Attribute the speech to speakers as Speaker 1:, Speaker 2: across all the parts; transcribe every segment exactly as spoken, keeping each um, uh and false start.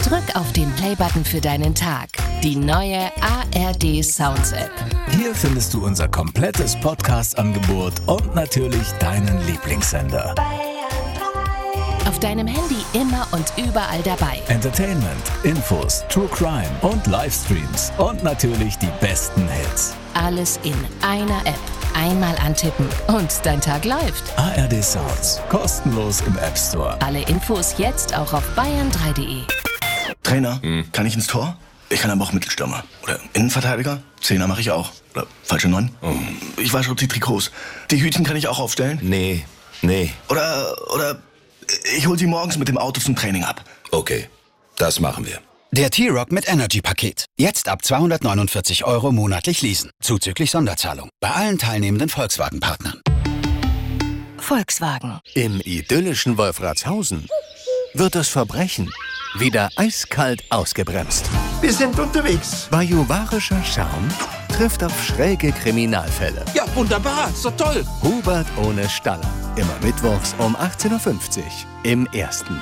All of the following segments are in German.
Speaker 1: Drück auf den Play-Button für deinen Tag. Die neue A R D Sounds App.
Speaker 2: Hier findest du unser komplettes Podcast-Angebot und natürlich deinen Lieblingssender.
Speaker 1: Auf deinem Handy immer und überall dabei.
Speaker 2: Entertainment, Infos, True Crime und Livestreams und natürlich die besten Hits.
Speaker 1: Alles in einer App. Einmal antippen und dein Tag läuft.
Speaker 2: A R D Sounds, kostenlos im App Store.
Speaker 1: Alle Infos jetzt auch auf bayern drei punkt de.
Speaker 3: Trainer, hm. kann ich ins Tor? Ich kann aber auch Mittelstürmer. Oder Innenverteidiger? Zehner mache ich auch. Oder falsche Neun? Oh. Ich wasche die Trikots. Die Hütchen kann ich auch aufstellen?
Speaker 4: Nee, nee.
Speaker 3: Oder, oder ich hol sie morgens mit dem Auto zum Training ab.
Speaker 4: Okay, das machen wir.
Speaker 5: Der T-Rock mit Energy-Paket. Jetzt ab zweihundertneunundvierzig Euro monatlich leasen. Zuzüglich Sonderzahlung. Bei allen teilnehmenden Volkswagen-Partnern.
Speaker 1: Volkswagen.
Speaker 6: Im idyllischen Wolfratshausen wird das Verbrechen wieder eiskalt ausgebremst.
Speaker 7: Wir sind unterwegs.
Speaker 6: Bajuwarischer Charme trifft auf schräge Kriminalfälle.
Speaker 7: Ja, wunderbar. So toll.
Speaker 6: Hubert ohne Staller. Immer mittwochs um achtzehn Uhr fünfzig im Ersten.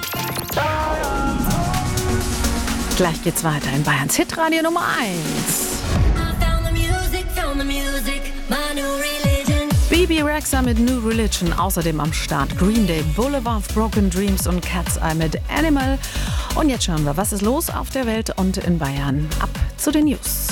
Speaker 8: Gleich geht's weiter in Bayerns Hitradio Nummer eins. B B Rexha mit New Religion, außerdem am Start Green Day, Boulevard of Broken Dreams und Cat's Eye mit Animal. Und jetzt schauen wir, was ist los auf der Welt und in Bayern. Ab zu den News.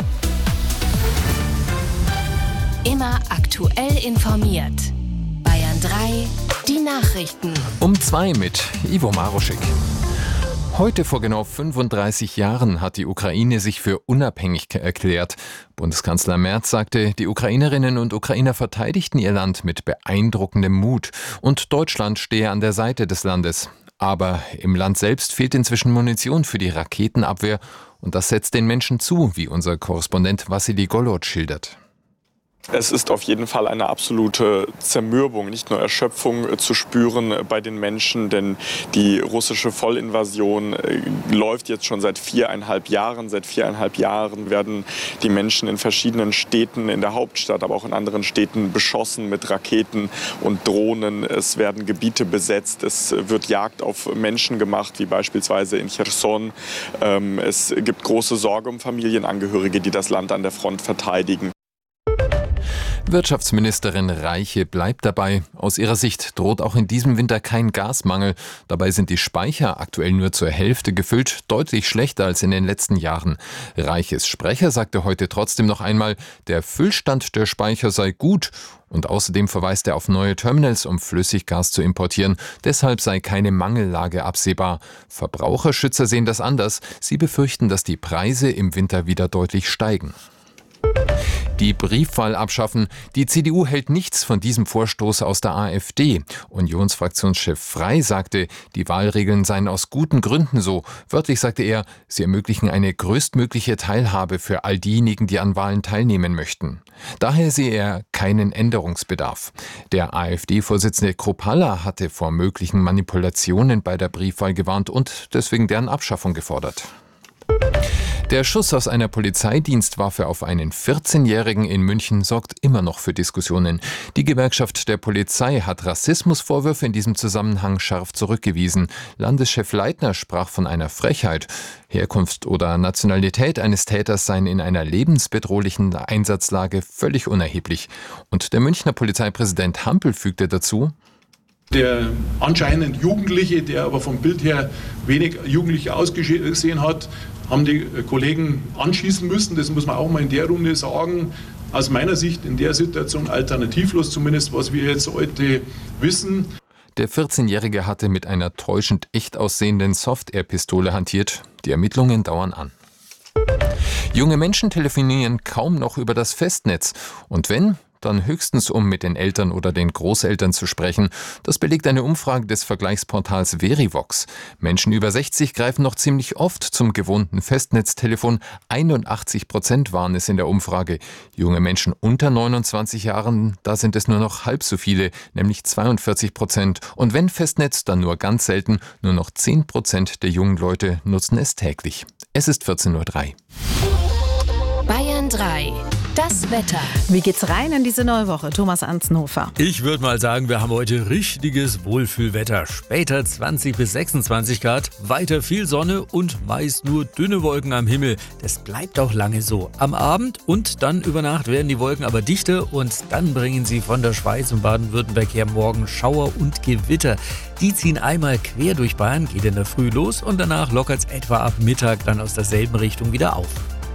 Speaker 1: Immer aktuell informiert. Bayern drei, die Nachrichten.
Speaker 9: Um zwei mit Ivo Maroschek. Heute vor genau fünfunddreißig Jahren hat die Ukraine sich für unabhängig erklärt. Bundeskanzler Merz sagte, die Ukrainerinnen und Ukrainer verteidigten ihr Land mit beeindruckendem Mut und Deutschland stehe an der Seite des Landes. Aber im Land selbst fehlt inzwischen Munition für die Raketenabwehr und das setzt den Menschen zu, wie unser Korrespondent Wassili Golod schildert.
Speaker 10: Es ist auf jeden Fall eine absolute Zermürbung, nicht nur Erschöpfung zu spüren bei den Menschen, denn die russische Vollinvasion läuft jetzt schon seit viereinhalb Jahren. Seit viereinhalb Jahren werden die Menschen in verschiedenen Städten, in der Hauptstadt, aber auch in anderen Städten beschossen mit Raketen und Drohnen. Es werden Gebiete besetzt, es wird Jagd auf Menschen gemacht, wie beispielsweise in Cherson. Es gibt große Sorge um Familienangehörige, die das Land an der Front verteidigen.
Speaker 9: Wirtschaftsministerin Reiche bleibt dabei. Aus ihrer Sicht droht auch in diesem Winter kein Gasmangel. Dabei sind die Speicher aktuell nur zur Hälfte gefüllt, deutlich schlechter als in den letzten Jahren. Reiches Sprecher sagte heute trotzdem noch einmal, der Füllstand der Speicher sei gut. Und außerdem verweist er auf neue Terminals, um Flüssiggas zu importieren. Deshalb sei keine Mangellage absehbar. Verbraucherschützer sehen das anders. Sie befürchten, dass die Preise im Winter wieder deutlich steigen. Die Briefwahl abschaffen. Die C D U hält nichts von diesem Vorstoß aus der AfD. Unionsfraktionschef Frey sagte, die Wahlregeln seien aus guten Gründen so. Wörtlich sagte er, sie ermöglichen eine größtmögliche Teilhabe für all diejenigen, die an Wahlen teilnehmen möchten. Daher sehe er keinen Änderungsbedarf. Der AfD-Vorsitzende Kruppalla hatte vor möglichen Manipulationen bei der Briefwahl gewarnt und deswegen deren Abschaffung gefordert. Der Schuss aus einer Polizeidienstwaffe auf einen vierzehnjährigen in München sorgt immer noch für Diskussionen. Die Gewerkschaft der Polizei hat Rassismusvorwürfe in diesem Zusammenhang scharf zurückgewiesen. Landeschef Leitner sprach von einer Frechheit. Herkunft oder Nationalität eines Täters seien in einer lebensbedrohlichen Einsatzlage völlig unerheblich. Und der Münchner Polizeipräsident Hampel fügte dazu:
Speaker 11: Der anscheinend Jugendliche, der aber vom Bild her wenig jugendlich ausgesehen hat, haben die Kollegen anschießen müssen. Das muss man auch mal in der Runde sagen. Aus meiner Sicht in der Situation alternativlos, zumindest was wir jetzt heute wissen.
Speaker 9: Der vierzehnjährige hatte mit einer täuschend echt aussehenden Soft-Air-Pistole hantiert. Die Ermittlungen dauern an. Junge Menschen telefonieren kaum noch über das Festnetz. Und wenn, dann höchstens, um mit den Eltern oder den Großeltern zu sprechen. Das belegt eine Umfrage des Vergleichsportals Verivox. Menschen über sechzig greifen noch ziemlich oft zum gewohnten Festnetztelefon. einundachtzig Prozent waren es in der Umfrage. Junge Menschen unter neunundzwanzig Jahren, da sind es nur noch halb so viele, nämlich zweiundvierzig Prozent. Und wenn Festnetz, dann nur ganz selten. Nur noch zehn Prozent der jungen Leute nutzen es täglich. Es ist vierzehn Uhr drei.
Speaker 1: Bayern drei. Das Wetter.
Speaker 8: Wie geht's rein in diese neue Woche? Thomas Anzenhofer.
Speaker 12: Ich würde mal sagen, wir haben heute richtiges Wohlfühlwetter. Später zwanzig bis sechsundzwanzig Grad, weiter viel Sonne und meist nur dünne Wolken am Himmel. Das bleibt auch lange so. Am Abend und dann über Nacht werden die Wolken aber dichter und dann bringen sie von der Schweiz und Baden-Württemberg her morgen Schauer und Gewitter. Die ziehen einmal quer durch Bayern, geht in der Früh los und danach lockert es etwa ab Mittag dann aus derselben Richtung wieder auf.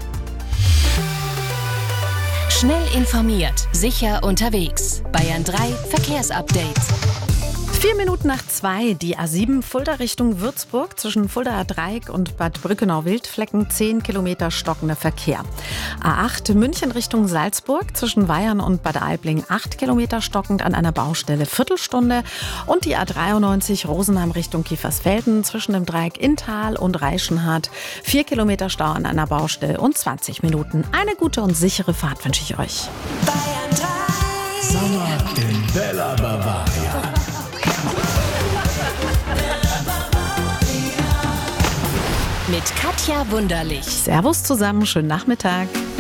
Speaker 1: Schnell informiert, sicher unterwegs. Bayern drei Verkehrsupdate.
Speaker 8: Vier Minuten nach zwei, die A sieben Fulda Richtung Würzburg zwischen Fuldaer Dreieck und Bad Brückenau-Wildflecken, zehn Kilometer stockender Verkehr. A acht München Richtung Salzburg zwischen Weyern und Bad Aibling, acht Kilometer stockend an einer Baustelle, Viertelstunde. Und die A dreiundneunzig Rosenheim Richtung Kiefersfelden zwischen dem Dreieck Inntal und Reichenhard, vier Kilometer Stau an einer Baustelle und zwanzig Minuten. Eine gute und sichere Fahrt wünsche ich euch.
Speaker 1: Bayern drei.
Speaker 2: Sommer in Bella Bavaria.
Speaker 1: Mit Katja Wunderlich.
Speaker 8: Servus zusammen, schönen Nachmittag.